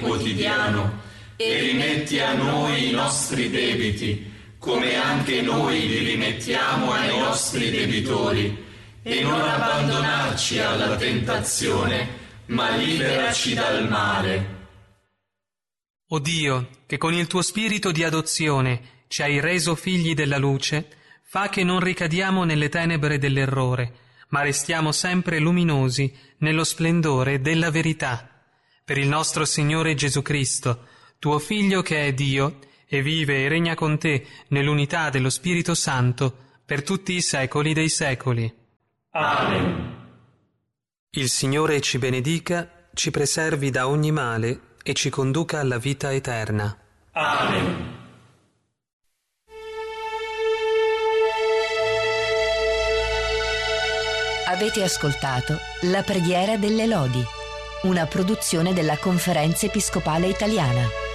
quotidiano e rimetti a noi i nostri debiti, come anche noi li rimettiamo ai nostri debitori, e non abbandonarci alla tentazione, ma liberaci dal male. O Dio, che con il tuo spirito di adozione ci hai reso figli della luce, fa che non ricadiamo nelle tenebre dell'errore, ma restiamo sempre luminosi nello splendore della verità. Per il nostro Signore Gesù Cristo, tuo Figlio che è Dio, e vive e regna con te nell'unità dello Spirito Santo, per tutti i secoli dei secoli. Amen. Il Signore ci benedica, ci preservi da ogni male e ci conduca alla vita eterna. Amen. Avete ascoltato La preghiera delle lodi, una produzione della Conferenza Episcopale Italiana.